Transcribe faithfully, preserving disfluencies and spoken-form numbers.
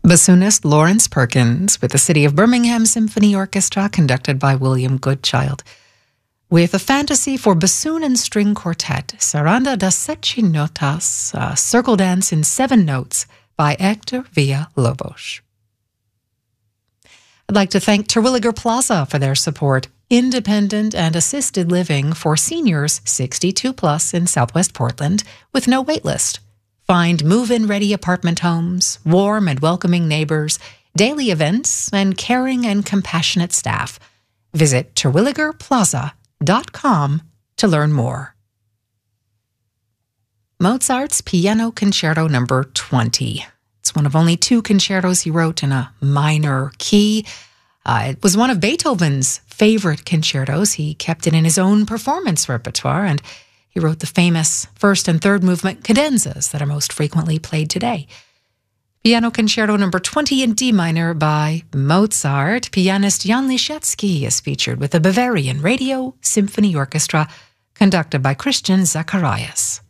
Bassoonist Lawrence Perkins with the City of Birmingham Symphony Orchestra, conducted by William Goodchild, with a fantasy for bassoon and string quartet, Saranda da Sete Notas, a circle dance in seven notes by Hector Villalobos. I'd like to thank Terwilliger Plaza for their support, independent and assisted living for seniors sixty-two plus in Southwest Portland with no waitlist. Find move-in ready apartment homes, warm and welcoming neighbors, daily events, and caring and compassionate staff. Visit terwilliger plaza dot com to learn more. Mozart's Piano Concerto Number twenty. It's one of only two concertos he wrote in a minor key. Uh, it was one of Beethoven's favorite concertos. He kept it in his own performance repertoire, and he wrote the famous first and third movement cadenzas that are most frequently played today. Piano Concerto Number twenty in D minor by Mozart. Pianist Jan Liszewski is featured with the Bavarian Radio Symphony Orchestra, conducted by Christian Zacharias.